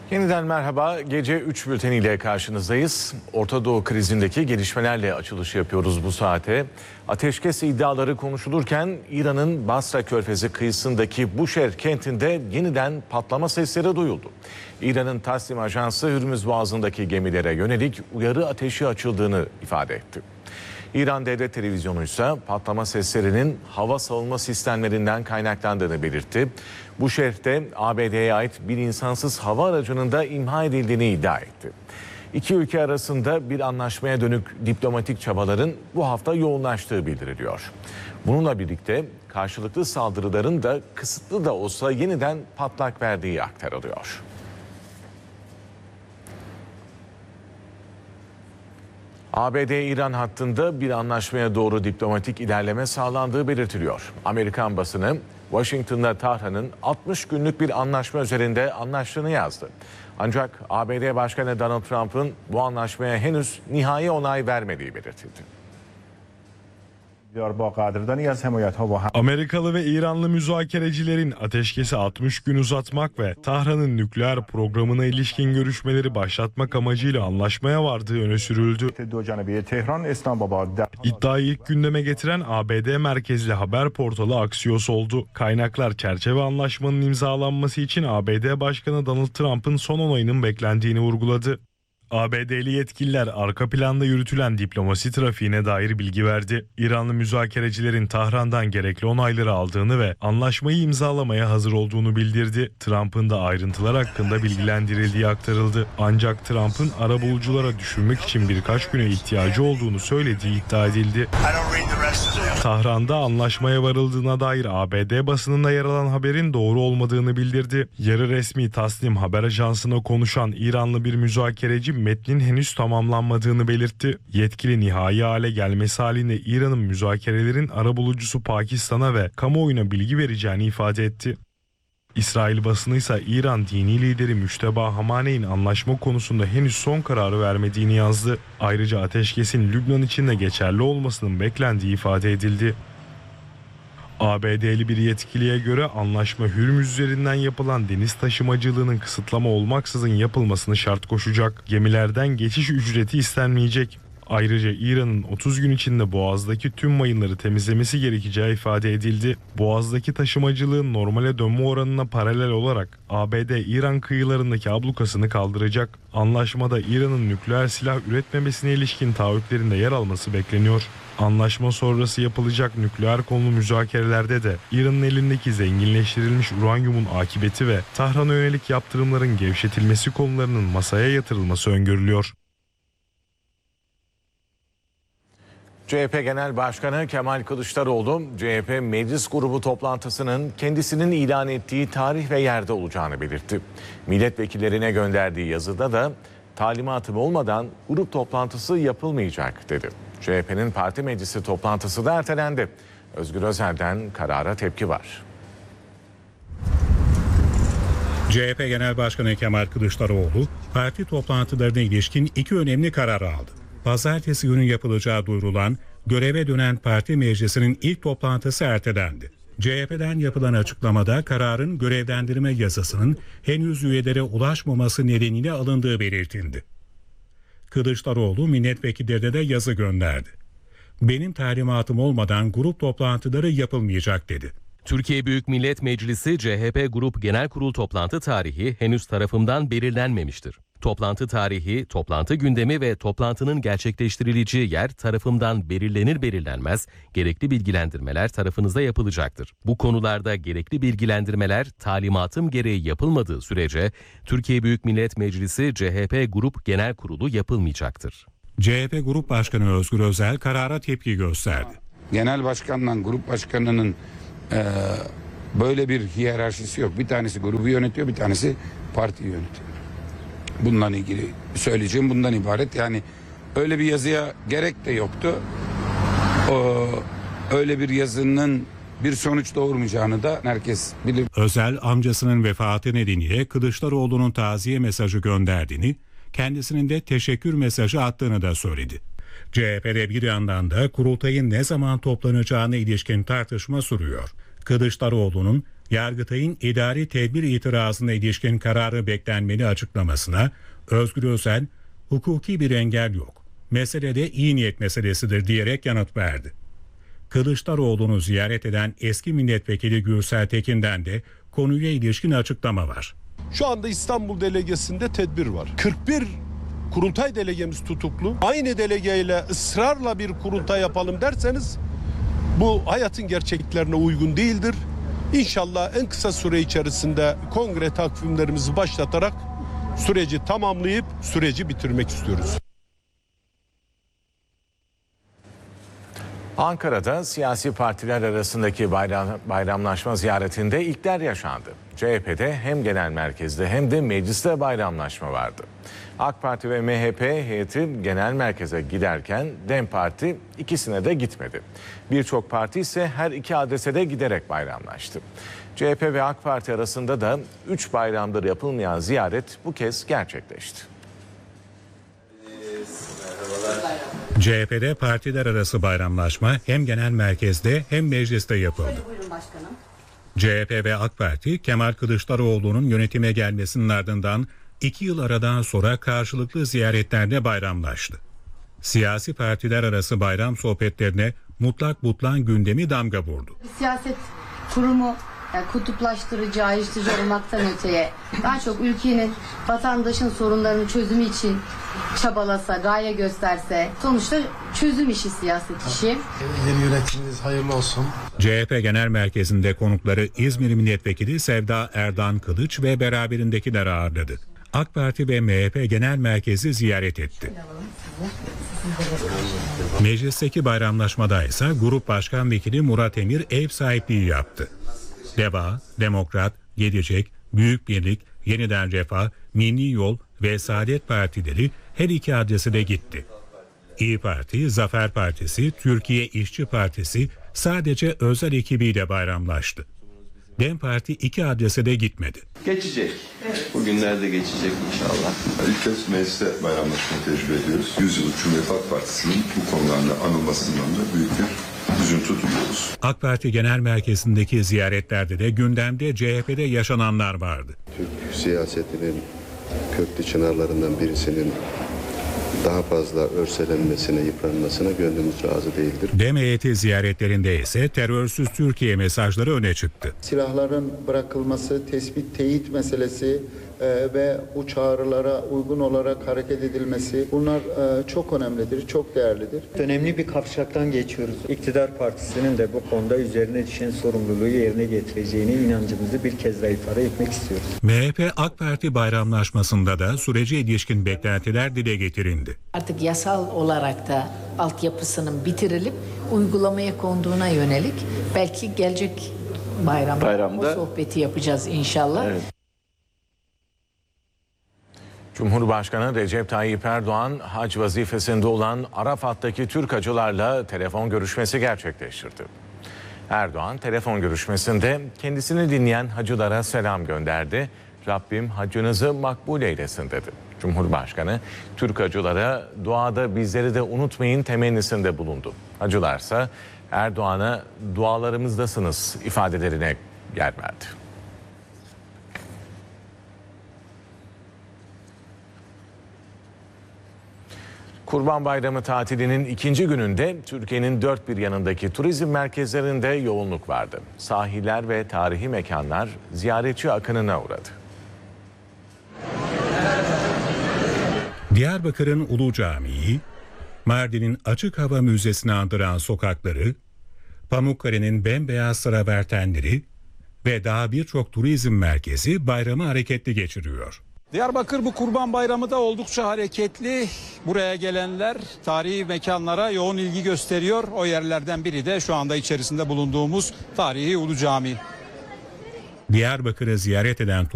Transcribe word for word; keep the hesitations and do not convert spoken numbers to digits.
Yeniden merhaba. Gece üç bülteniyle karşınızdayız. Orta Doğu krizindeki gelişmelerle açılış yapıyoruz bu saate. Ateşkes iddiaları konuşulurken İran'ın Basra Körfezi kıyısındaki Buşehir kentinde yeniden patlama sesleri duyuldu. İran'ın Tasnim Ajansı Hürmüz Boğazı'ndaki gemilere yönelik uyarı ateşi açıldığını ifade etti. İran Devlet Televizyonu ise patlama seslerinin hava savunma sistemlerinden kaynaklandığını belirtti. Bu şehirde A B D'ye ait bir insansız hava aracının da imha edildiğini iddia etti. İki ülke arasında bir anlaşmaya dönük diplomatik çabaların bu hafta yoğunlaştığı bildiriliyor. Bununla birlikte karşılıklı saldırıların da kısıtlı da olsa yeniden patlak verdiği aktarılıyor. A B D-İran hattında bir anlaşmaya doğru diplomatik ilerleme sağlandığı belirtiliyor. Amerikan basını Washington'la Tahran'ın altmış günlük bir anlaşma üzerinde anlaştığını yazdı. Ancak A B D Başkanı Donald Trump'ın bu anlaşmaya henüz nihai onay vermediği belirtildi. Amerikalı ve İranlı müzakerecilerin ateşkesi altmış gün uzatmak ve Tahran'ın nükleer programına ilişkin görüşmeleri başlatmak amacıyla anlaşmaya vardığı öne sürüldü. İddiayı ilk gündeme getiren A B D merkezli haber portalı Axios oldu. Kaynaklar çerçeve anlaşmanın imzalanması için A B D Başkanı Donald Trump'ın son onayının beklendiğini vurguladı. A B D'li yetkililer arka planda yürütülen diplomasi trafiğine dair bilgi verdi. İranlı müzakerecilerin Tahran'dan gerekli onayları aldığını ve anlaşmayı imzalamaya hazır olduğunu bildirdi. Trump'ın da ayrıntılar hakkında bilgilendirildiği aktarıldı. Ancak Trump'ın arabuluculara düşürmek için birkaç güne ihtiyacı olduğunu söylediği iddia edildi. Tahran'da anlaşmaya varıldığına dair A B D basınında yer alan haberin doğru olmadığını bildirdi. Yarı resmi Tasnim haber ajansına konuşan İranlı bir müzakereci metnin henüz tamamlanmadığını belirtti. Yetkili nihai hale gelmesi halinde İran'ın müzakerelerin arabulucusu Pakistan'a ve kamuoyuna bilgi vereceğini ifade etti. İsrail basını ise İran dini lideri Müşteba Hamane'in anlaşma konusunda henüz son kararı vermediğini yazdı. Ayrıca ateşkesin Lübnan için de geçerli olmasının beklendiği ifade edildi. A B D'li bir yetkiliye göre anlaşma Hürmüz üzerinden yapılan deniz taşımacılığının kısıtlama olmaksızın yapılmasını şart koşacak. Gemilerden geçiş ücreti istenmeyecek. Ayrıca İran'ın otuz gün içinde Boğaz'daki tüm mayınları temizlemesi gerekeceği ifade edildi. Boğaz'daki taşımacılığın normale dönme oranına paralel olarak A B D İran kıyılarındaki ablukasını kaldıracak. Anlaşmada İran'ın nükleer silah üretmemesine ilişkin taahhütlerinde yer alması bekleniyor. Anlaşma sonrası yapılacak nükleer konulu müzakerelerde de İran'ın elindeki zenginleştirilmiş uranyumun akıbeti ve Tahran'a yönelik yaptırımların gevşetilmesi konularının masaya yatırılması öngörülüyor. C H P Genel Başkanı Kemal Kılıçdaroğlu, C H P Meclis Grubu toplantısının kendisinin ilan ettiği tarih ve yerde olacağını belirtti. Milletvekillerine gönderdiği yazıda da talimatım olmadan grup toplantısı yapılmayacak dedi. C H P'nin parti meclisi toplantısı da ertelendi. Özgür Özel'den karara tepki var. C H P Genel Başkanı Kemal Kılıçdaroğlu, parti toplantılarına ilişkin iki önemli karar aldı. Pazartesi günü yapılacağı duyurulan göreve dönen parti meclisinin ilk toplantısı ertelendi. C H P'den yapılan açıklamada kararın görevlendirme yasasının henüz üyelere ulaşmaması nedeniyle alındığı belirtildi. Kılıçdaroğlu milletvekillerine de yazı gönderdi. Benim talimatım olmadan grup toplantıları yapılmayacak dedi. Türkiye Büyük Millet Meclisi C H P Grup Genel Kurul toplantı tarihi henüz tarafımdan belirlenmemiştir. Toplantı tarihi, toplantı gündemi ve toplantının gerçekleştirileceği yer tarafımdan belirlenir belirlenmez gerekli bilgilendirmeler tarafınıza yapılacaktır. Bu konularda gerekli bilgilendirmeler talimatım gereği yapılmadığı sürece Türkiye Büyük Millet Meclisi C H P Grup Genel Kurulu yapılmayacaktır. C H P Grup Başkanı Özgür Özel karara tepki gösterdi. Genel başkanla grup başkanının e, böyle bir hiyerarşisi yok. Bir tanesi grubu yönetiyor, bir tanesi partiyi yönetiyor. Bununla ilgili söyleyeceğim bundan ibaret. Yani öyle bir yazıya gerek de yoktu. O, öyle bir yazının bir sonuç doğurmayacağını da herkes bilir. Özel amcasının vefatı nedeniyle Kılıçdaroğlu'nun taziye mesajı gönderdiğini, kendisinin de teşekkür mesajı attığını da söyledi. C H P'de bir yandan da kurultayın ne zaman toplanacağına ilişkin tartışma sürüyor. Kılıçdaroğlu'nun Yargıtay'ın idari tedbir itirazına ilişkin kararı beklenmeli açıklamasına Özgür Özel, hukuki bir engel yok, meselede iyi niyet meselesidir diyerek yanıt verdi. Kılıçdaroğlu'nu ziyaret eden eski milletvekili Gürsel Tekin'den de konuya ilişkin açıklama var. Şu anda İstanbul delegesinde tedbir var. kırk bir kurultay delegemiz tutuklu. Aynı delegeyle ısrarla bir kurultay yapalım derseniz bu hayatın gerçekliklerine uygun değildir. İnşallah en kısa süre içerisinde kongre takvimlerimizi başlatarak süreci tamamlayıp süreci bitirmek istiyoruz. Ankara'da siyasi partiler arasındaki bayram, bayramlaşma ziyaretinde ilkler yaşandı. C H P'de hem genel merkezde hem de mecliste bayramlaşma vardı. AK Parti ve M H P heyeti genel merkeze giderken DEM Parti ikisine de gitmedi. Birçok parti ise her iki adrese de giderek bayramlaştı. C H P ve AK Parti arasında da üç bayramdır yapılmayan ziyaret bu kez gerçekleşti. C H P'de partiler arası bayramlaşma hem genel merkezde hem mecliste yapıldı. C H P ve AK Parti Kemal Kılıçdaroğlu'nun yönetime gelmesinin ardından iki yıl aradan sonra karşılıklı ziyaretlerde bayramlaştı. Siyasi partiler arası bayram sohbetlerine mutlak butlan gündemi damga vurdu. Siyaset kurumu yani kutuplaştırıcı, ayrıştırıcı olmaktan öteye daha çok ülkenin, vatandaşın sorunlarının çözümü için çabalasa, gaye gösterse, sonuçta çözüm işi siyaset işi. Yeni yönetiminiz hayırlı olsun. C H P Genel Merkezi'nde konukları İzmir Milletvekili Sevda Erdan Kılıç ve beraberindekileri ağırladı. AK Parti ve M H P Genel Merkezi ziyaret etti. Meclisteki bayramlaşmada ise Grup Başkan Vekili Murat Emir ev sahipliği yaptı. DEVA, Demokrat, Gelecek, Büyük Birlik, Yeniden Refah, Milli Yol ve Saadet Partileri her iki adrese de gitti. İYİ Parti, Zafer Partisi, Türkiye İşçi Partisi sadece özel ekibiyle bayramlaştı. DEM Parti iki adrese de gitmedi. Geçecek. Bugünlerde geçecek inşallah. İlk kez mecliste bayramlaşmayı tecrübe ediyoruz. Yüzyıllık Cumhuriyet Halk Partisi'nin bu konularla anılmasından da büyük bir üzüntü duyuyoruz. AK Parti Genel Merkezi'ndeki ziyaretlerde de gündemde C H P'de yaşananlar vardı. Türk siyasetinin köklü çınarlarından birisinin daha fazla örselenmesine, yıpranmasına gönlümüz razı değildir. DEM heyeti ziyaretlerinde ise terörsüz Türkiye mesajları öne çıktı. Silahların bırakılması, tespit, teyit meselesi e, ve bu çağrılara uygun olarak hareket edilmesi bunlar e, çok önemlidir, çok değerlidir. Önemli bir kavşaktan geçiyoruz. İktidar Partisi'nin de bu konuda üzerine düşen sorumluluğu yerine getireceğine inancımızı bir kez daha ifade etmek istiyoruz. M H P AK Parti bayramlaşmasında da sürece ilişkin beklentiler dile getirildi. Artık yasal olarak da altyapısının bitirilip uygulamaya konduğuna yönelik belki gelecek bayramda, bayramda o sohbeti yapacağız inşallah. Evet. Cumhurbaşkanı Recep Tayyip Erdoğan hac vazifesinde olan Arafat'taki Türk hacılarla telefon görüşmesi gerçekleştirdi. Erdoğan telefon görüşmesinde kendisini dinleyen hacılara selam gönderdi. Rabbim hacınızı makbul eylesin dedi. Cumhurbaşkanı Türk hacılara duada bizleri de unutmayın temennisinde bulundu. Hacılarsa Erdoğan'a dualarımızdasınız ifadelerine yer verdi. Kurban Bayramı tatilinin ikinci gününde Türkiye'nin dört bir yanındaki turizm merkezlerinde yoğunluk vardı. Sahiller ve tarihi mekanlar ziyaretçi akınına uğradı. Diyarbakır'ın Ulu Camii, Mardin'in Açık Hava Müzesi'ni andıran sokakları, Pamukkale'nin bembeyaz travertenleri ve daha birçok turizm merkezi bayramı hareketli geçiriyor. Diyarbakır bu Kurban Bayramı da oldukça hareketli. Buraya gelenler tarihi mekanlara yoğun ilgi gösteriyor. O yerlerden biri de şu anda içerisinde bulunduğumuz tarihi Ulu Cami. Diyarbakır'ı ziyaret eden